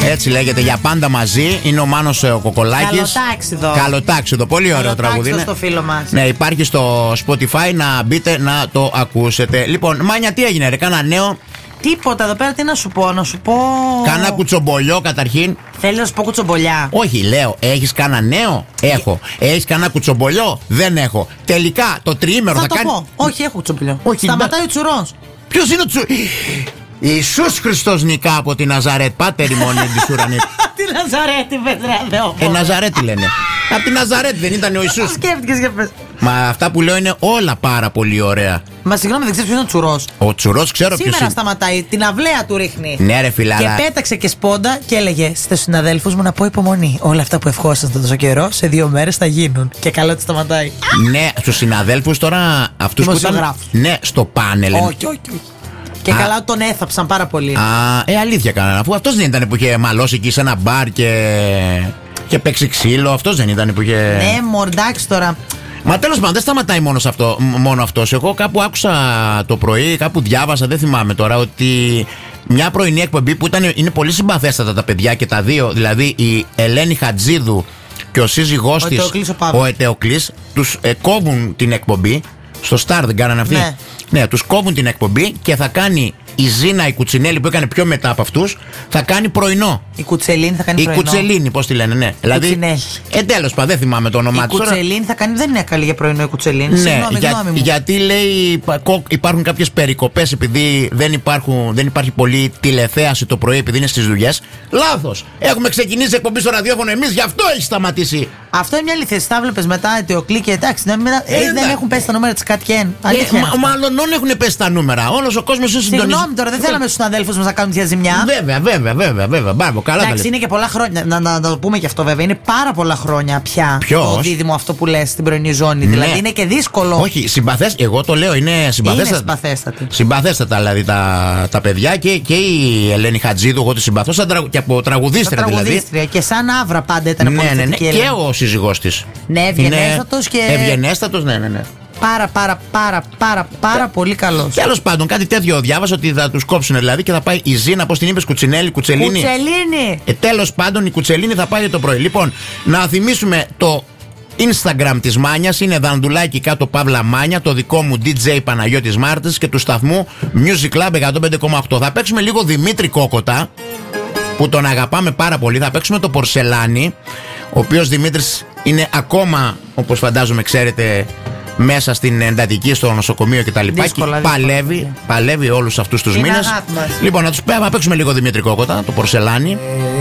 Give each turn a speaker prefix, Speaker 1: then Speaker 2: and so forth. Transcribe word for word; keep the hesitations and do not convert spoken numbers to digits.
Speaker 1: Έτσι λέγεται, για πάντα μαζί. Είναι ο Μάνος ο Κοκολάκης.
Speaker 2: Καλοτάξιδο.
Speaker 1: Καλοτάξιδο, πολύ ωραίο τραγούδι.
Speaker 2: Στο φίλο μας.
Speaker 1: Ναι, υπάρχει στο Spotify, να μπείτε να το ακούσετε. Λοιπόν, Μάνια, τι έγινε, ρε, κάνα νέο?
Speaker 2: Τίποτα εδώ πέρα, τι να σου πω, να σου πω.
Speaker 1: Κάνα κουτσομπολιό καταρχήν.
Speaker 2: Θέλει να σου πω κουτσομπολιά?
Speaker 1: Όχι, λέω, έχεις κάνα νέο? Έχω. Έχεις κάνα κουτσομπολιό? Δεν έχω. Τελικά το τριήμερο θα,
Speaker 2: θα το
Speaker 1: κάνει.
Speaker 2: Πω. Όχι, έχω κουτσομπολιό.
Speaker 1: Όχι,
Speaker 2: σταματάει ο τσουρός.
Speaker 1: Ποιος είναι ο τσουρός? Ιησούς Χριστός νικά από τη Ναζαρέτ. Πάτερ ημών της ουρανής.
Speaker 2: Τη Ναζαρέτη, βέβαια.
Speaker 1: Ε, Ναζαρέτη λένε. Από τη Ναζαρέτ δεν ήταν ο Ιησούς?
Speaker 2: Σκέφτηκες και πες.
Speaker 1: Μα αυτά που λέω είναι όλα πάρα πολύ ωραία.
Speaker 2: Μα συγγνώμη, δεν ξέρεις ποιος είναι ο τσουρός?
Speaker 1: Ο τσουρός ξέρω ποιος είναι.
Speaker 2: Σήμερα σταματάει, την αυλαία του ρίχνει.
Speaker 1: Ναι, ρε φιλάρα.
Speaker 2: Και πέταξε και σπόντα και έλεγε στους συναδέλφους μου να πω υπομονή. Όλα αυτά που ευχόσασταν τόσο καιρό, σε δύο μέρες θα γίνουν. Και καλό τη σταματάει.
Speaker 1: Ναι, στους συναδέλφους τώρα, αυτούς που ήταν. Ναι, στο πάνελ.
Speaker 2: Όχι, όχι, όχι. Και Α. καλά τον έθαψαν πάρα πολύ.
Speaker 1: Α, ε, αλήθεια κανένα. Αφού αυτός δεν ήταν που είχε μαλώσει εκεί σε ένα μπαρ και. και παίξει ξύλο. Αυτός δεν ήταν που είχε.
Speaker 2: Ναι, μορντάξει τώρα.
Speaker 1: Μα τέλος πάντων δεν σταματάει μόνο, αυτό, μόνο αυτός. Εγώ κάπου άκουσα το πρωί, κάπου διάβασα, δεν θυμάμαι τώρα, ότι μια πρωινή εκπομπή που ήταν, είναι πολύ συμπαθέστατα τα παιδιά και τα δύο, δηλαδή η Ελένη Χατζίδου και ο σύζυγός της, ο Ετεοκλής, τους ε, κόβουν την εκπομπή. Στο Star δεν κάνανε αυτοί?
Speaker 2: Ναι.
Speaker 1: Ναι, τους κόβουν την εκπομπή και θα κάνει η Ζήνα η Κουτσινέλη που έκανε πιο μετά από αυτούς, θα κάνει πρωινό.
Speaker 2: Η Κουτσελίνη θα κάνει
Speaker 1: η
Speaker 2: πρωινό.
Speaker 1: Η Κουτσελίνη, πώς τη λένε, ναι. Δηλαδή, ε, τέλος πάντων, δεν θυμάμαι το όνομά
Speaker 2: της. Η Κουτσελίνη θα κάνει, δεν είναι καλή για πρωινό η Κουτσελίνη.
Speaker 1: Ναι,
Speaker 2: Συγγνώμη,
Speaker 1: για,
Speaker 2: γνώμη μου.
Speaker 1: γιατί λέει υπάρχουν κάποιες περικοπές επειδή δεν, υπάρχουν, δεν υπάρχει πολύ τηλεθέαση το πρωί επειδή είναι στις δουλειές. Λάθος. Έχουμε ξεκινήσει εκπομπή στο ραδιόφωνο εμείς, γι' αυτό έχει σταματήσει.
Speaker 2: Αυτό είναι μια αλήθεια. Τα βλέπεις μετά, Ετεοκλή και εντάξει. Δεν, ε, δεν έχουν πέσει τα νούμερα της Κατιέν.
Speaker 1: Ε, μα, μάλλον έχουν πέσει τα νούμερα. Όλος ο κόσμος είναι συντονισμένος.
Speaker 2: Συγγνώμη τώρα, δεν θέλαμε στους συναδέλφους μας να κάνουν μια ζημιά.
Speaker 1: Βέβαια, βέβαια, βέβαια. βέβαια. Μπάρμπο, καλά.
Speaker 2: Εντάξει, είναι και πολλά χρόνια. Να, να, να το πούμε και αυτό βέβαια. Είναι πάρα πολλά χρόνια πια.
Speaker 1: Ποιος?
Speaker 2: Το δίδυμο αυτό που λες στην πρωινή ζώνη. Ναι. Δηλαδή είναι και δύσκολο.
Speaker 1: Όχι, συμπαθές, εγώ το λέω, είναι συμπαθέστατα.
Speaker 2: Είναι συμπαθέστατη.
Speaker 1: Συμπαθέστατα δηλαδή τα, τα παιδιά και, και η Ελένη Χατζίδου, εγώ τη συμπαθώ σαν τρα, και από τραγουδίστρια δηλαδή.
Speaker 2: Τραγουδίστρια και σαν άβρα πάντα ήταν
Speaker 1: ναι,
Speaker 2: πολύ
Speaker 1: ναι, ναι.
Speaker 2: θετική.
Speaker 1: Και ο σύζυγός της.
Speaker 2: Ναι, ευγενέστατος και.
Speaker 1: Ευγενέστατος, ναι, ναι, ναι.
Speaker 2: Πάρα πάρα πάρα πάρα πάρα Τε... πολύ καλός.
Speaker 1: Τέλος πάντων, κάτι τέτοιο διάβασα ότι θα τους κόψουν δηλαδή και θα πάει η Ζήνα, πώς την είπες, Κουτσινέλη, Κουτσελίνη.
Speaker 2: Κουτσελίνη!
Speaker 1: Ε, τέλος πάντων, η Κουτσελίνη θα πάει το πρωί. Λοιπόν, να θυμίσουμε το Instagram της Μάνιας είναι Δανδουλάκι κάτω Παύλα Μάνια, το δικό μου ντι τζέι Παναγιώτης Μάρτης και του σταθμού Music Club εκατόν πέντε κόμμα οκτώ. Θα παίξουμε λίγο Δημήτρη Κόκοτα, που τον αγαπάμε πάρα πολύ. Θα παίξουμε το Πορσελάνι, ο οποίος Δημήτρης είναι ακόμα, όπως φαντάζομαι ξέρετε, μέσα στην εντατική, στο νοσοκομείο κτλ. Παλεύει, παλεύει όλους αυτούς τους μήνες. Λοιπόν, να τους παίξουμε λίγο Δημήτρη Κόκοτα, το Πορσελάνι.